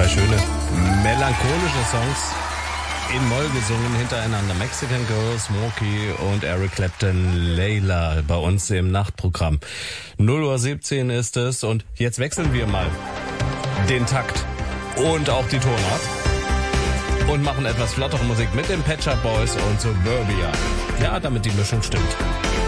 Zwei schöne melancholische Songs in Moll gesungen hintereinander. Mexican Girl, Smokey und Eric Clapton, Layla bei uns im Nachtprogramm. 0:17 Uhr ist es und jetzt wechseln wir mal den Takt und auch die Tonart und machen etwas flottere Musik mit den Pet Shop Boys und Suburbia. Ja, damit die Mischung stimmt.